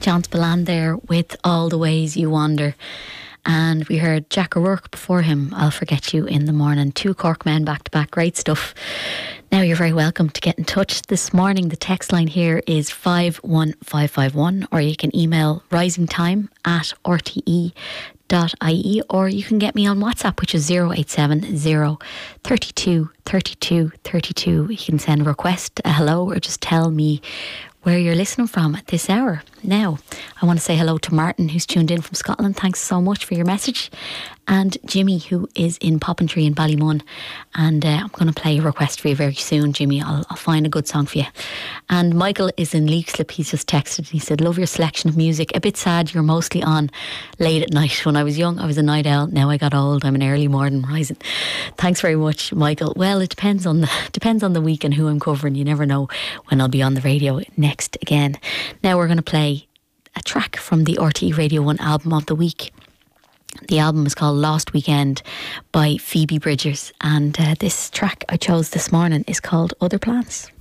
John Spillane there with All the Ways You Wander. And we heard Jack O'Rourke before him, I'll Forget You in the Morning. Two Cork men back to back, great stuff. Now you're very welcome to get in touch this morning. The text line here is 51551, or you can email risingtime@rte.ie, or you can get me on WhatsApp, which is 0870 32 32 32. You can send a request, a hello, or just tell me where you're listening from at this hour. Now, I want to say hello to Martin, who's tuned in from Scotland. Thanks so much for your message. And Jimmy, who is in Poppintree in Ballymun. And I'm going to play a request for you very soon, Jimmy. I'll find a good song for you. And Michael is in Leixlip. He's just texted. He said, love your selection of music. A bit sad you're mostly on late at night. When I was young, I was a night owl. Now I got old, I'm an early morning rising. Thanks very much, Michael. Well, it depends on the week and who I'm covering. You never know when I'll be on the radio next again. Now we're going to play a track from the RTE Radio 1 album of the week. The album is called Lost Weekend by Phoebe Bridgers, and this track I chose this morning is called Other Plans.